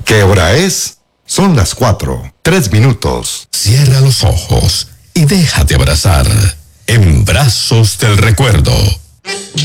¿Qué hora es? Son las 4:03. Cierra los ojos y déjate abrazar en brazos del recuerdo.